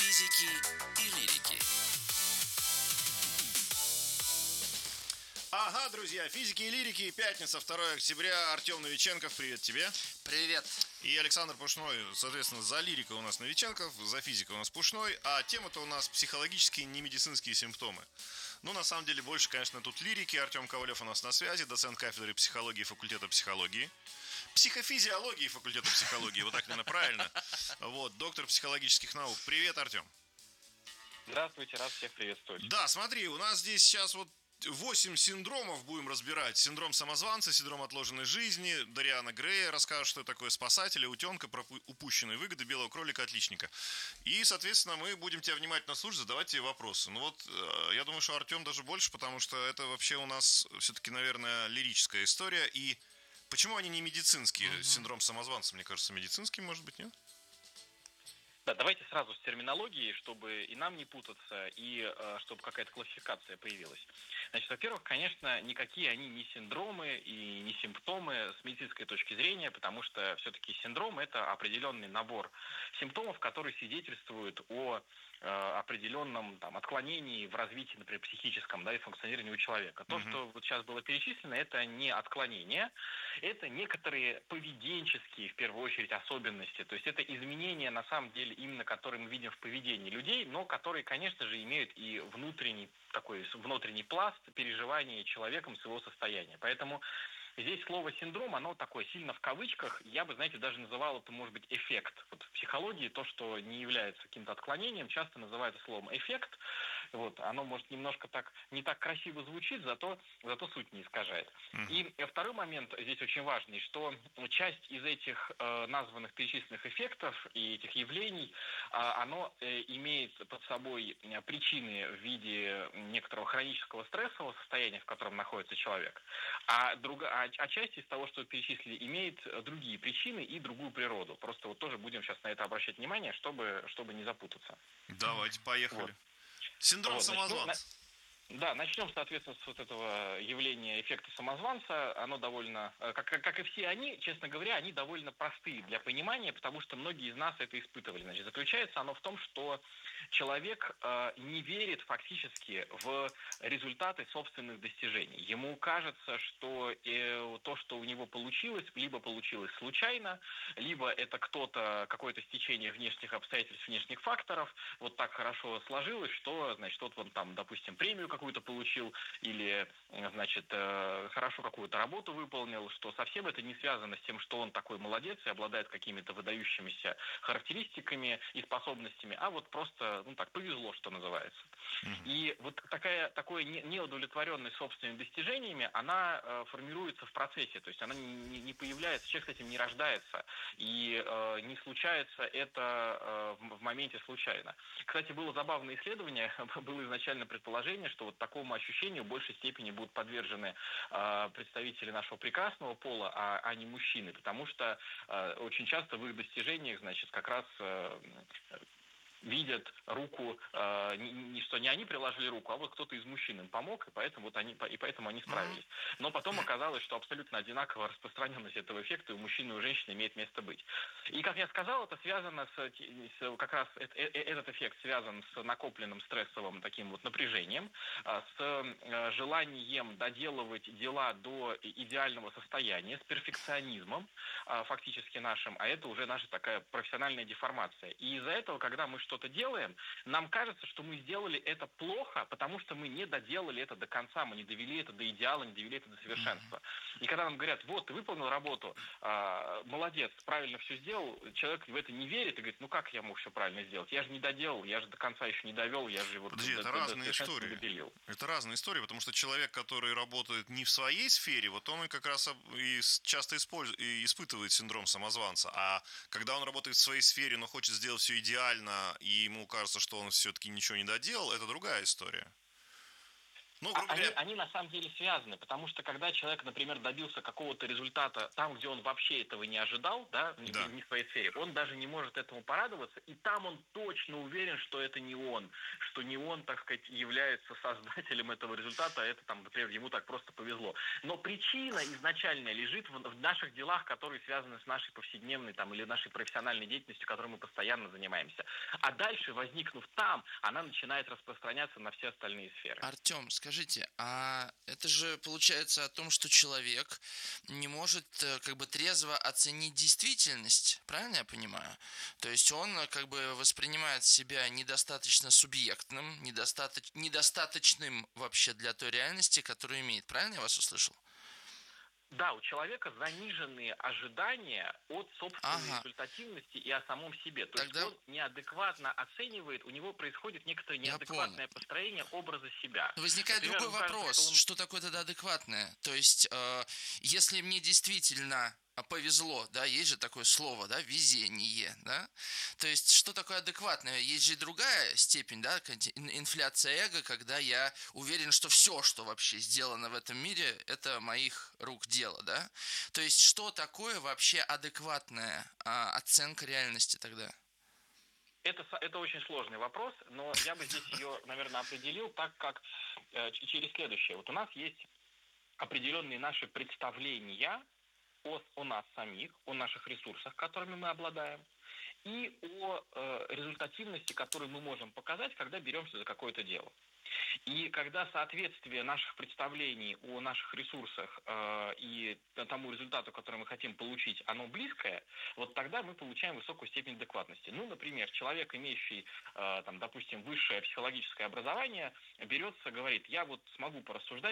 физики и лирики. Ага, друзья, физики и лирики, пятница, 2 октября, Артем Новиченков, привет тебе. Привет. И Александр Пушной, соответственно, за лирикой у нас Новиченков, за физикой у нас Пушной, а тема-то у нас психологические немедицинские симптомы. Ну, на самом деле, больше, конечно, тут лирики. Артем Ковалев у нас на связи, доцент кафедры психологии факультета психологии. Психофизиологии факультета психологии, вот так, наверное, правильно. Вот, доктор психологических наук. Привет, Артем. Здравствуйте, рад всех приветствовать. Да, смотри, у нас здесь сейчас вот 8 синдромов будем разбирать. Синдром самозванца, синдром отложенной жизни. Дариана Грея расскажет, что такое спасателя, утенка, про упущенные выгоды, белого кролика, отличника. И, соответственно, мы будем тебя внимательно слушать, задавать тебе вопросы. Ну вот, я думаю, что Артем даже больше, потому что это вообще у нас все-таки, наверное, лирическая история. И почему они не медицинские? Синдром самозванца, мне кажется, медицинский, может быть, нет? Да, давайте сразу с терминологией, чтобы и нам не путаться, и чтобы какая-то классификация появилась. Значит, во-первых, конечно, никакие они не синдромы и не симптомы с медицинской точки зрения, потому что все-таки синдром – это определенный набор симптомов, которые свидетельствуют о определенном отклонении в развитии, например, психическом, и функционировании у человека. То, что вот сейчас было перечислено, это не отклонение, это некоторые поведенческие, в первую очередь, особенности. То есть это изменения, на самом деле, именно которые мы видим в поведении людей, но которые, конечно же, имеют и внутренний пласт переживания человеком своего состояния. Поэтому здесь слово «синдром», оно такое сильно в кавычках. Я бы, даже называл это, может быть, эффект. Вот в психологии то, что не является каким-то отклонением, часто называется словом «эффект». Вот, оно, может, немножко не так красиво звучит, зато суть не искажает. И второй момент здесь очень важный, что часть из этих названных перечисленных эффектов и этих явлений, оно имеет под собой причины в виде некоторого хронического стрессового состояния, в котором находится человек, а часть из того, что перечислили, имеет другие причины и другую природу. Просто вот тоже будем сейчас на это обращать внимание, чтобы не запутаться. Давайте, поехали. Вот. Синдром самозванца. Начнем, соответственно, с вот этого явления эффекта самозванца. Оно довольно, как и все они, честно говоря, они довольно простые для понимания, потому что многие из нас это испытывали. Значит, заключается оно в том, что человек не верит фактически в результаты собственных достижений. Ему кажется, что то, что у него получилось, либо получилось случайно, либо это какое-то стечение внешних обстоятельств, внешних факторов, вот так хорошо сложилось, что, значит, вот он там, допустим, премию какую-то получил, или, значит, хорошо какую-то работу выполнил, что совсем это не связано с тем, что он такой молодец и обладает какими-то выдающимися характеристиками и способностями, а вот просто, повезло, что называется. И вот такое неудовлетворенность собственными достижениями, она формируется в процессе, то есть она не появляется, человек с этим не рождается, и не случается это в моменте случайно. Кстати, было забавное исследование, было изначально предположение, что вот такому ощущению в большей степени будут подвержены представители нашего прекрасного пола, а не мужчины, потому что очень часто в их достижениях, значит, как раз видят руку, что не они приложили руку, а вот кто-то из мужчин им помог, и поэтому они справились. Но потом оказалось, что абсолютно одинаковая распространенность этого эффекта и у мужчин, и у женщин имеет место быть. И, как я сказал, это связано как раз этот эффект связан с накопленным стрессовым таким вот напряжением, с желанием доделывать дела до идеального состояния, с перфекционизмом фактически нашим, а это уже наша такая профессиональная деформация. И из-за этого, когда мы что-то делаем, нам кажется, что мы сделали это плохо, потому что мы не доделали это до конца, мы не довели это до идеала, не довели это до совершенства. И когда нам говорят, вот, ты выполнил работу, молодец, правильно все сделал, человек в это не верит и говорит, как я мог все правильно сделать? Я же не доделал, я же до конца еще не довел, я же Подожди, это разные истории. Это разные истории, потому что человек, который работает не в своей сфере, вот он и как раз и часто испытывает синдром самозванца. А когда он работает в своей сфере, но хочет сделать все идеально, и ему кажется, что он все-таки ничего не доделал, это другая история. Ну, грубо Они, говоря, они на самом деле связаны, потому что когда человек, например, добился какого-то результата там, где он вообще этого не ожидал, да, да. не в своей сфере, он даже не может этому порадоваться, и там он точно уверен, что это не он, что не он, так сказать, является создателем этого результата, а это там, например, ему так просто повезло. Но причина изначальная лежит в наших делах, которые связаны с нашей повседневной там, или нашей профессиональной деятельностью, которой мы постоянно занимаемся. А дальше, возникнув там, она начинает распространяться на все остальные сферы. Артем, скажите, а это же получается о том, что человек не может как бы трезво оценить действительность, правильно я понимаю? То есть он как бы воспринимает себя недостаточно субъектным, недостаточным вообще для той реальности, которую имеет. Правильно я вас услышал? Да, у человека заниженные ожидания от собственной Ага, результативности и о самом себе. То есть тогда он неадекватно оценивает, у него происходит некоторое я понял. неадекватное построение образа себя. Возникает Например, другой ему кажется, что вопрос, он... что такое тогда адекватное? То есть, если мне действительно повезло, да, есть же такое слово, да, везение, да, то есть, что такое адекватное? Есть же и другая степень, да, инфляция эго, когда я уверен, что все, что вообще сделано в этом мире, это моих рук дело, да, то есть, что такое вообще адекватная оценка реальности тогда? Это очень сложный вопрос, но я бы здесь ее, наверное, определил так, как через следующее. Вот у нас есть определенные наши представления о нас самих, о наших ресурсах, которыми мы обладаем, и о результативности, которую мы можем показать, когда беремся за какое-то дело. И когда соответствие наших представлений о наших ресурсах и тому результату, который мы хотим получить, оно близкое, вот тогда мы получаем высокую степень адекватности. Ну, например, человек, имеющий, там, допустим, высшее психологическое образование, берется, говорит, я вот смогу порассуждать